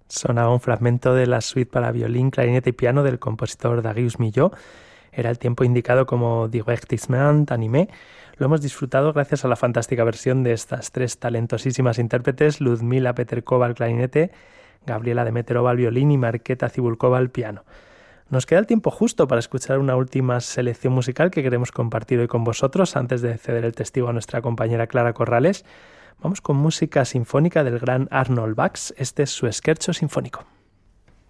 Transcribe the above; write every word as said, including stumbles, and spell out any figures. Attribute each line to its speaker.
Speaker 1: Sonaba un fragmento de la suite para violín, clarinete y piano del compositor Darius Milhaud. Era el tiempo indicado como divertissement animé. Lo hemos disfrutado gracias a la fantástica versión de estas tres talentosísimas intérpretes: Ludmila Peterkova al clarinete, Gabriela Demeterova al violín y Marketa Cibulkova al piano. Nos queda el tiempo justo para escuchar una última selección musical que queremos compartir hoy con vosotros antes de ceder el testigo a nuestra compañera Clara Corrales. Vamos con música sinfónica del gran Arnold Bax. Este es su Scherzo sinfónico.